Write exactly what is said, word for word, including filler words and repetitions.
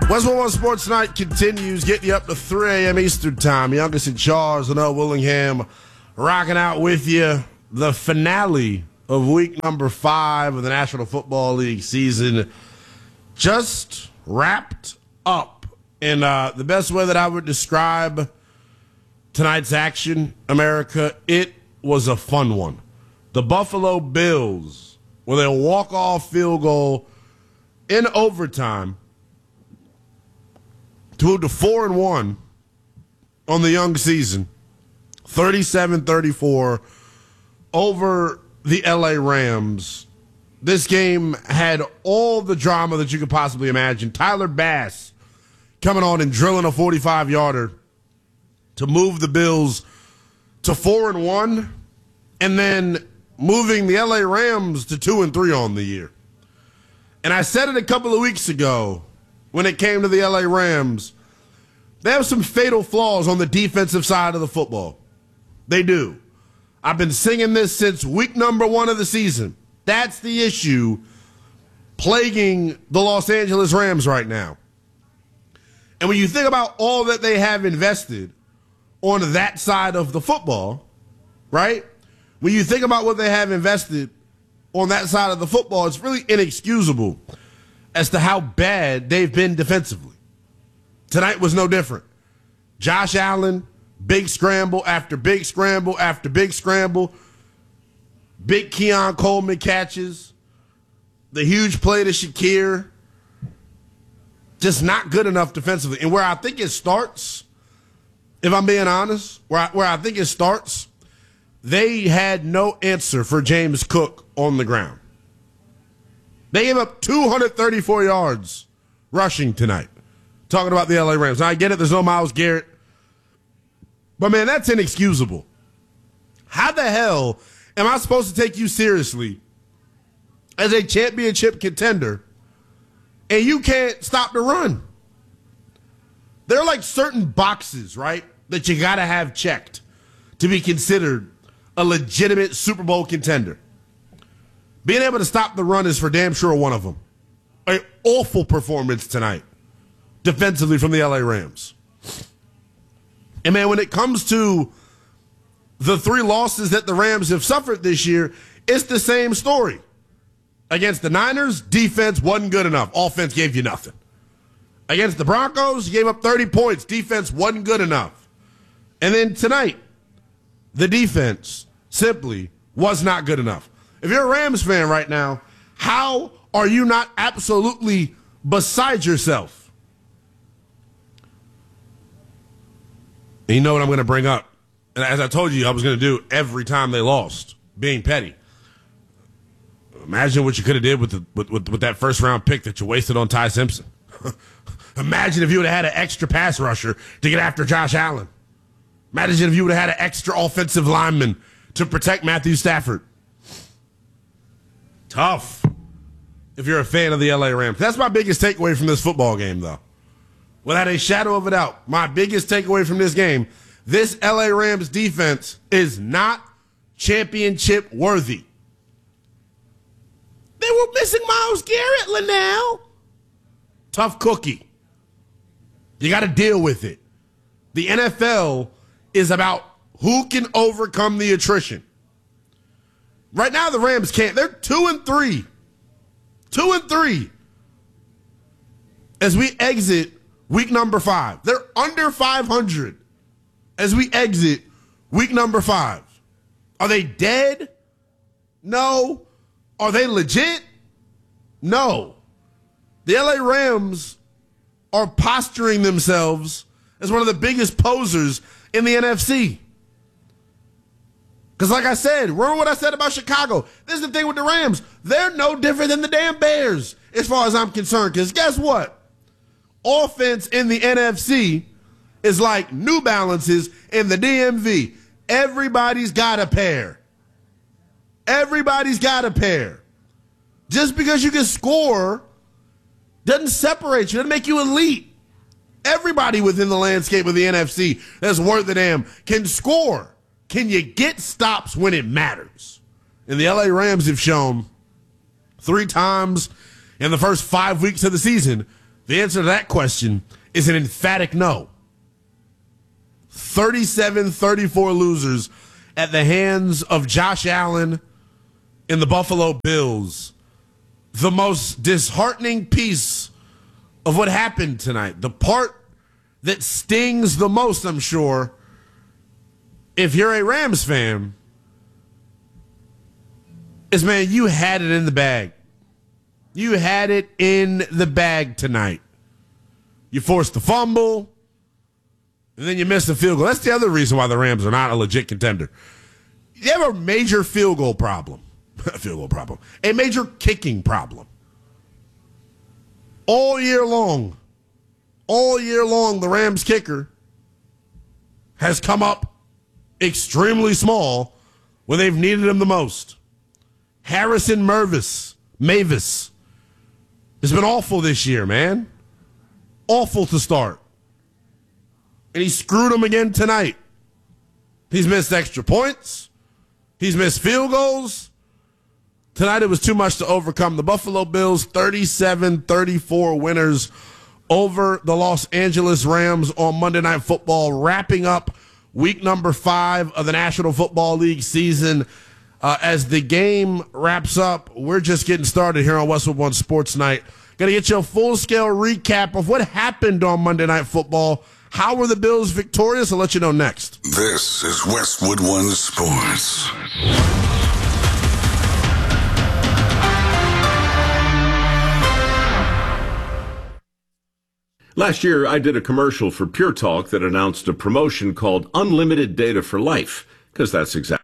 West one one Sports Night continues, getting you up to three a.m. Eastern Time. Youngest in charge, Noah Willingham, rocking out with you. The finale of week number five of the National Football League season just wrapped up. And uh, the best way that I would describe tonight's action, America, it was a fun one. The Buffalo Bills, with a walk-off field goal in overtime, to move to four and one on the young season, thirty-seven thirty-four over the L A Rams. This game had all the drama that you could possibly imagine. Tyler Bass coming on and drilling a forty-five-yarder to move the Bills to four and one, and then moving the L A Rams to two and three on the year. And I said it a couple of weeks ago when it came to the L A Rams. They have some fatal flaws on the defensive side of the football. They do. I've been singing this since week number one of the season. That's the issue plaguing the Los Angeles Rams right now. And when you think about all that they have invested on that side of the football, right? When you think about what they have invested on that side of the football, it's really inexcusable as to how bad they've been defensively. Tonight was no different. Josh Allen, big scramble after big scramble after big scramble. Big Keon Coleman catches. The huge play to Shakir. Just not good enough defensively. And where I think it starts, if I'm being honest, where I, where I think it starts, they had no answer for James Cook on the ground. They gave up two hundred thirty-four yards rushing tonight. Talking about the L A Rams. Now, I get it, there's no Myles Garrett. But, man, that's inexcusable. How the hell am I supposed to take you seriously as a championship contender and you can't stop the run? There are, like, certain boxes, right, that you got to have checked to be considered a legitimate Super Bowl contender. Being able to stop the run is for damn sure one of them. An awful performance tonight defensively from the L A Rams. And, man, when it comes to the three losses that the Rams have suffered this year, it's the same story. Against the Niners, defense wasn't good enough. Offense gave you nothing. Against the Broncos, you gave up thirty points. Defense wasn't good enough. And then tonight, the defense simply was not good enough. If you're a Rams fan right now, how are you not absolutely beside yourself? And you know what I'm going to bring up? And as I told you, I was going to do every time they lost, being petty. Imagine what you could have did with, the, with, with, with that first-round pick that you wasted on Ty Simpson. Imagine if you would have had an extra pass rusher to get after Josh Allen. Imagine if you would have had an extra offensive lineman to protect Matthew Stafford. Tough if you're a fan of the L A Rams. That's my biggest takeaway from this football game, though. Without a shadow of a doubt, my biggest takeaway from this game, this L A Rams defense is not championship worthy. They were missing Myles Garrett, Linnell. Tough cookie. You got to deal with it. The N F L is about who can overcome the attrition. Right now, the Rams can't. They're two and three. Two and three. As we exit week number five. They're under five hundred as we exit week number five. Are they dead? No. Are they legit? No. The L A Rams are posturing themselves as one of the biggest posers in the N F C. Because like I said, remember what I said about Chicago? This is the thing with the Rams. They're no different than the damn Bears as far as I'm concerned. Because guess what? Offense in the N F C is like New Balances in the D M V. Everybody's got a pair. Everybody's got a pair. Just because you can score doesn't separate you, doesn't make you elite. Everybody within the landscape of the N F C that's worth a damn can score. Can you get stops when it matters? And the L A Rams have shown three times in the first five weeks of the season The answer to that question is an emphatic no. thirty-seven thirty-four losers at the hands of Josh Allen and the Buffalo Bills. The most disheartening piece of what happened tonight, the part that stings the most, I'm sure, if you're a Rams fan, is, man, you had it in the bag. You had it in the bag tonight. You forced the fumble, and then you missed a field goal. That's the other reason why the Rams are not a legit contender. You have a major field goal problem. field goal problem. A major kicking problem. All year long, all year long, the Rams kicker has come up extremely small when they've needed him the most. Harrison Mervis, Mavis, has been awful this year, man. Awful to start. And he screwed him again tonight. He's missed extra points. He's missed field goals. Tonight it was too much to overcome. The Buffalo Bills, thirty-seven thirty-four winners over the Los Angeles Rams on Monday Night Football, wrapping up week number five of the National Football League season. Uh, as the game wraps up, we're just getting started here on Westwood One Sports Night. Got to get you a full-scale recap of what happened on Monday Night Football. How were the Bills victorious? I'll let you know next. This is Westwood One Sports. Last year, I did a commercial for Pure Talk that announced a promotion called Unlimited Data for Life, because that's exactly